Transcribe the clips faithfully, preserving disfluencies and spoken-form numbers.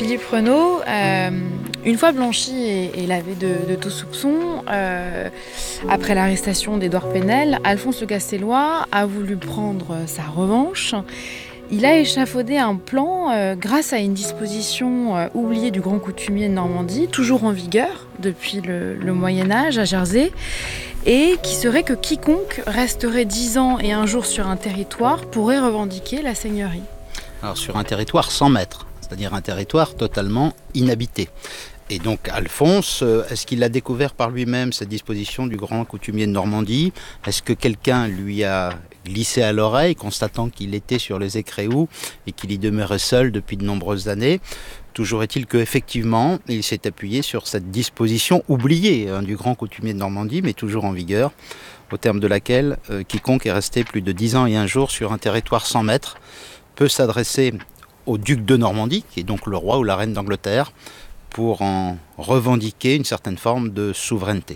Philippe Renaud, euh, une fois blanchi et, et lavé de, de tout soupçon, euh, après l'arrestation d'Édouard Penel, Alphonse Le Castellois a voulu prendre sa revanche. Il a échafaudé un plan euh, grâce à une disposition euh, oubliée du grand coutumier de Normandie, toujours en vigueur depuis le, le Moyen-Âge à Jersey, et qui serait que quiconque resterait dix ans et un jour sur un territoire pourrait revendiquer la seigneurie. Alors sur un territoire cent mètres, c'est-à-dire un territoire totalement inhabité. Et donc Alphonse, est-ce qu'il a découvert par lui-même cette disposition du grand coutumier de Normandie? Est-ce que quelqu'un lui a glissé à l'oreille, constatant qu'il était sur les Écréous et qu'il y demeurait seul depuis de nombreuses années? Toujours est-il qu'effectivement, il s'est appuyé sur cette disposition oubliée hein, du grand coutumier de Normandie, mais toujours en vigueur, au terme de laquelle euh, quiconque est resté plus de dix ans et un jour sur un territoire cent mètres peut s'adresser au duc de Normandie, qui est donc le roi ou la reine d'Angleterre, pour en revendiquer une certaine forme de souveraineté.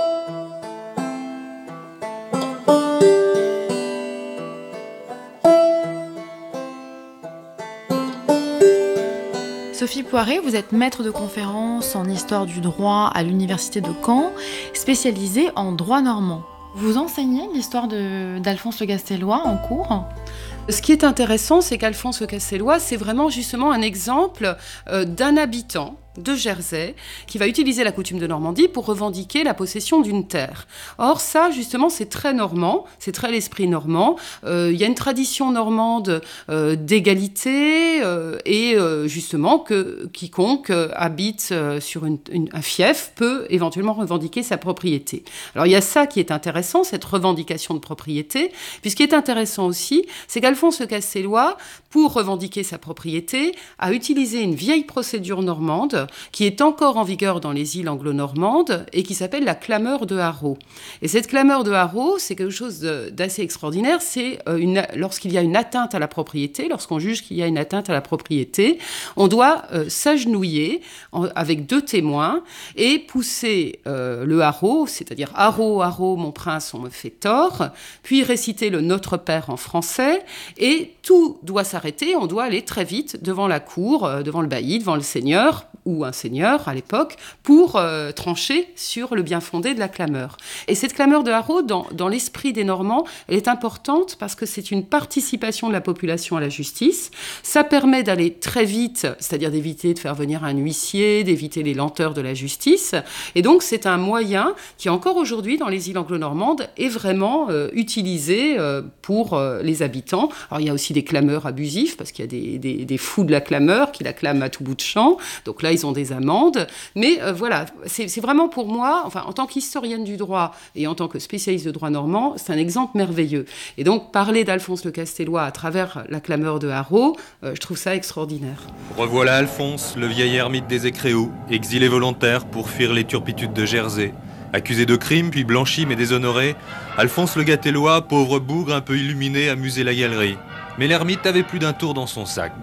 Sophie Poiré, vous êtes maître de conférence en histoire du droit à l'université de Caen, spécialisée en droit normand. Vous enseignez l'histoire de, d'Alphonse Le Castellois en cours ? Ce qui est intéressant, c'est qu'Alphonse Le Castellois, c'est vraiment justement un exemple euh, d'un habitant de Jersey qui va utiliser la coutume de Normandie pour revendiquer la possession d'une terre. Or ça, justement, c'est très normand, c'est très l'esprit normand. Euh, il y a une tradition normande euh, d'égalité euh, et euh, justement que quiconque euh, habite euh, sur une, une, un fief peut éventuellement revendiquer sa propriété. Alors il y a ça qui est intéressant, cette revendication de propriété. Puis ce qui est intéressant aussi, c'est qu'Alphonse Le Castellois, pour revendiquer sa propriété, a utilisé une vieille procédure normande qui est encore en vigueur dans les îles anglo-normandes et qui s'appelle la clameur de Haro. Et cette clameur de Haro, c'est quelque chose d'assez extraordinaire. C'est une, lorsqu'il y a une atteinte à la propriété, lorsqu'on juge qu'il y a une atteinte à la propriété, on doit euh, s'agenouiller en, avec deux témoins et pousser euh, le Haro, c'est-à-dire « Haro, Haro, mon prince, on me fait tort », puis réciter le « Notre Père » en français, et tout doit s'arrêter, on doit aller très vite devant la cour, euh, devant le bailli, devant le seigneur, ou un seigneur à l'époque, pour euh, trancher sur le bien fondé de la clameur. Et cette clameur de Haro, dans, dans l'esprit des Normands, elle est importante parce que c'est une participation de la population à la justice. Ça permet d'aller très vite, c'est-à-dire d'éviter de faire venir un huissier, d'éviter les lenteurs de la justice. Et donc c'est un moyen qui, encore aujourd'hui, dans les îles anglo-normandes, est vraiment euh, utilisé euh, pour euh, les habitants. Alors il y a aussi des clameurs abusifs, parce qu'il y a des, des, des fous de la clameur qui la clament à tout bout de champ. Donc là, ils ont des amendes. Mais euh, voilà, c'est, c'est vraiment pour moi, enfin, en tant qu'historienne du droit et en tant que spécialiste de droit normand, c'est un exemple merveilleux. Et donc, parler d'Alphonse Le Castellois à travers la clameur de Haro, euh, je trouve ça extraordinaire. Revoilà Alphonse, le vieil ermite des Écréous, exilé volontaire pour fuir les turpitudes de Jersey. Accusé de crime, puis blanchi mais déshonoré, Alphonse Le Castellois, pauvre bougre un peu illuminé, amusait la galerie. Mais l'ermite avait plus d'un tour dans son sac.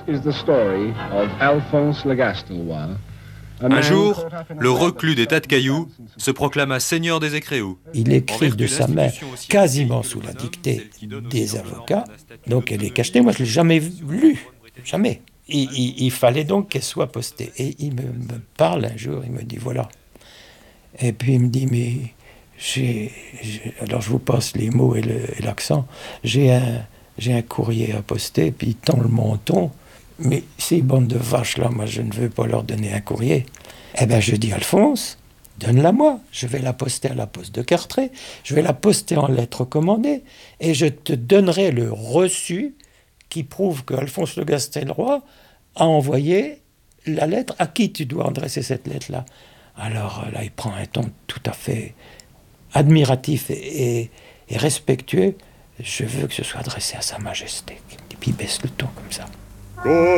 Un jour, le reclus des tas de cailloux se proclama seigneur des Écréous. Il écrit de sa main, quasiment sous la dictée des avocats, donc elle est cachetée. Moi, je ne l'ai jamais lue, jamais. Il, il, il fallait donc qu'elle soit postée. Et il me, me parle un jour, il me dit, voilà. Et puis il me dit, mais j'ai... j'ai alors je vous passe les mots et, le, et l'accent. J'ai un... J'ai un courrier à poster, puis il tend le menton. Mais ces bandes de vaches-là, moi, je ne veux pas leur donner un courrier. Eh bien, je dis, Alphonse, donne-la moi. Je vais la poster à la poste de Cartré. Je vais la poster en lettres commandées. Et je te donnerai le reçu qui prouve que Alphonse Le Castellois a envoyé la lettre. À qui tu dois adresser cette lettre-là? Alors là, il prend un ton tout à fait admiratif et, et, et respectueux. Je veux que ce soit adressé à Sa Majesté. Et puis il baisse le ton comme ça.